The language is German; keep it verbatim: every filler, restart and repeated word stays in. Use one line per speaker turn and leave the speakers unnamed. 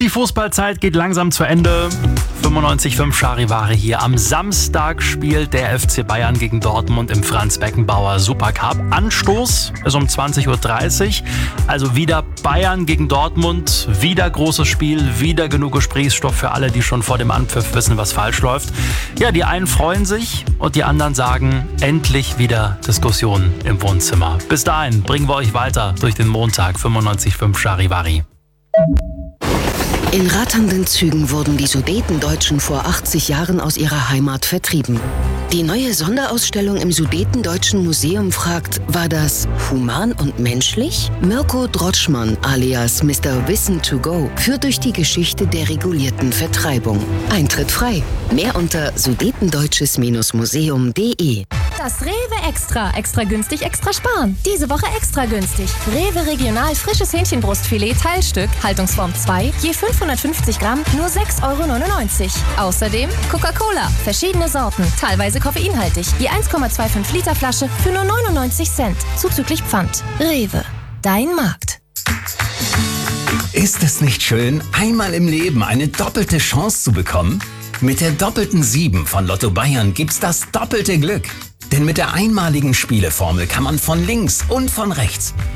Die Fußballzeit geht langsam zu Ende. fünfundneunzig Komma fünf Charivari hier. Am Samstag spielt der F C Bayern gegen Dortmund im Franz-Beckenbauer Supercup. Anstoß ist um zwanzig Uhr dreißig. Also wieder Bayern gegen Dortmund. Wieder großes Spiel, wieder genug Gesprächsstoff für alle, die schon vor dem Anpfiff wissen, was falsch läuft. Ja, die einen freuen sich und die anderen sagen, endlich wieder Diskussionen im Wohnzimmer. Bis dahin bringen wir euch weiter durch den Montag. fünfundneunzig Komma fünf Charivari.
In ratternden Zügen wurden die Sudetendeutschen vor achtzig Jahren aus ihrer Heimat vertrieben. Die neue Sonderausstellung im Sudetendeutschen Museum fragt, war das human und menschlich? Mirko Drotschmann alias Mister Wissen to Go führt durch die Geschichte der regulierten Vertreibung. Eintritt frei. Mehr unter sudetendeutsches Museum punkt de.
Das Rewe Extra. Extra günstig, extra sparen. Diese Woche extra günstig. Rewe Regional frisches Hähnchenbrustfilet Teilstück, Haltungsform zwei, je fünfhundertfünfzig Gramm, nur sechs Euro neunundneunzig. Außerdem Coca-Cola, verschiedene Sorten, teilweise koffeinhaltig, je eins Komma fünfundzwanzig Liter Flasche für nur neunundneunzig Cent, zuzüglich Pfand. Rewe, dein Markt.
Ist es nicht schön, einmal im Leben eine doppelte Chance zu bekommen? Mit der doppelten sieben von Lotto Bayern gibt's das doppelte Glück. Denn mit der einmaligen Spieleformel kann man von links und von rechts